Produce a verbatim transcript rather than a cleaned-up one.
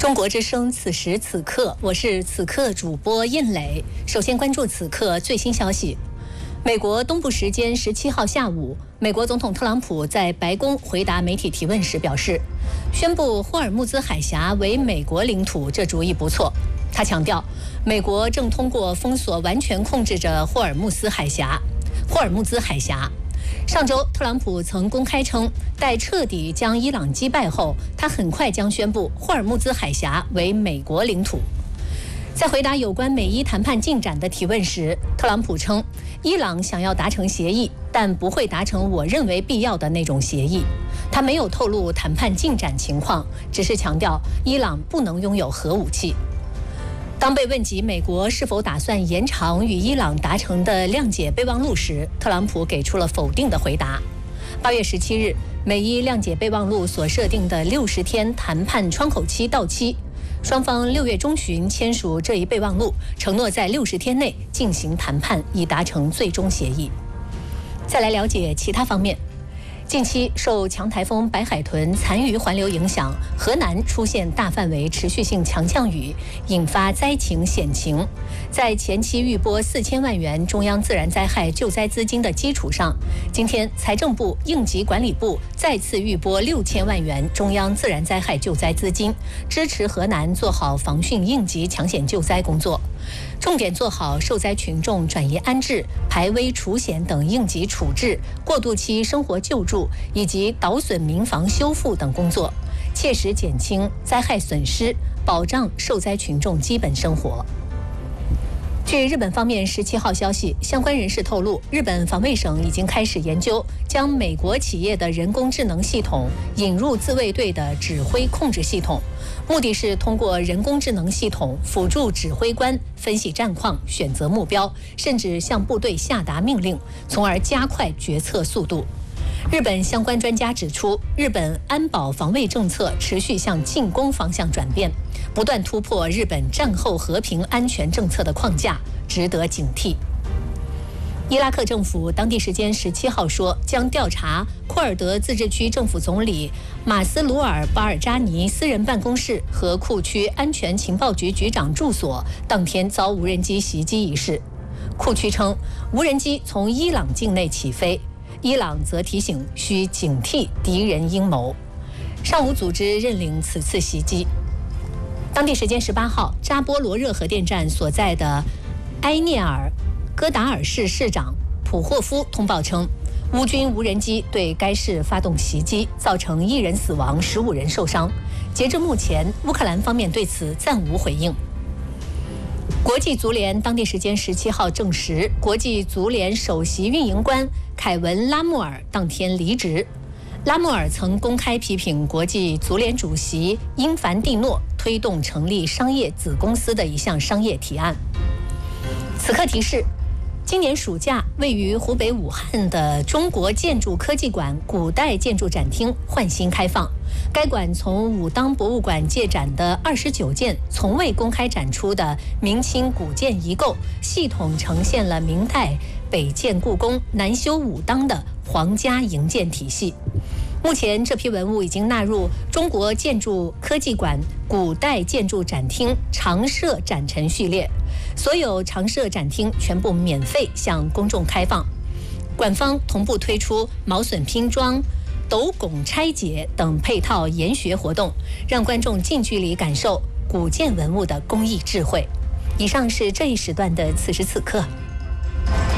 中国之声，此时此刻，我是此刻主播印磊。首先关注此刻最新消息。美国东部时间十七号下午，美国总统特朗普在白宫回答媒体提问时表示，宣布霍尔木兹海峡为美国领土，这主意不错。他强调，美国正通过封锁完全控制着霍尔木兹海峡。霍尔木兹海峡。上周，特朗普曾公开称，待彻底将伊朗击败后，他很快将宣布霍尔木兹海峡为美国领土。在回答有关美伊谈判进展的提问时，特朗普称，伊朗想要达成协议，但不会达成我认为必要的那种协议。他没有透露谈判进展情况，只是强调伊朗不能拥有核武器。当被问及美国是否打算延长与伊朗达成的谅解备忘录时，特朗普给出了否定的回答。八月十七日，美伊谅解备忘录所设定的六十天谈判窗口期到期，双方六月中旬签署这一备忘录，承诺在六十天内进行谈判，以达成最终协议。再来了解其他方面。近期受强台风白海豚残余环流影响，河南出现大范围持续性强降雨，引发灾情险情。在前期预拨四千万元中央自然灾害救灾资金的基础上，今天财政部应急管理部再次预拨六千万元中央自然灾害救灾资金，支持河南做好防汛应急抢险救灾工作，重点做好受灾群众转移安置、排危除险等应急处置、过渡期生活救助以及导损民房修复等工作，切实减轻灾害损失，保障受灾群众基本生活。据日本方面十七号消息，相关人士透露，日本防卫省已经开始研究将美国企业的人工智能系统引入自卫队的指挥控制系统，目的是通过人工智能系统辅助指挥官分析战况、选择目标，甚至向部队下达命令，从而加快决策速度。日本相关专家指出，日本安保防卫政策持续向进攻方向转变，不断突破日本战后和平安全政策的框架，值得警惕。伊拉克政府当地时间十七号说，将调查库尔德自治区政府总理马斯鲁尔·巴尔扎尼私人办公室和库区安全情报局局长住所当天遭无人机袭击一事。库区称，无人机从伊朗境内起飞，伊朗则提醒需警惕敌人阴谋，尚无组织认领此次袭击。当地时间十八号，扎波罗热核电站所在的埃涅尔戈达尔市市长普霍夫通报称，乌军无人机对该市发动袭击，造成一人死亡、十五人受伤。截至目前，乌克兰方面对此暂无回应。国际足联当地时间十七号证实，国际足联首席运营官凯文·拉穆尔当天离职。拉穆尔曾公开批评国际足联主席因凡蒂诺推动成立商业子公司的一项商业提案。此刻提示，今年暑假，位于湖北武汉的中国建筑科技馆古代建筑展厅换新开放。该馆从武当博物馆借展的二十九件从未公开展出的明清古建遗构，系统呈现了明代北建故宫、南修武当的皇家营建体系。目前这批文物已经纳入中国建筑科技馆古代建筑展厅常设展陈序列，所有常设展厅全部免费向公众开放。馆方同步推出毛笋拼装、斗拱拆解等配套研学活动，让观众近距离感受古建文物的工艺智慧。以上是这一时段的此时此刻。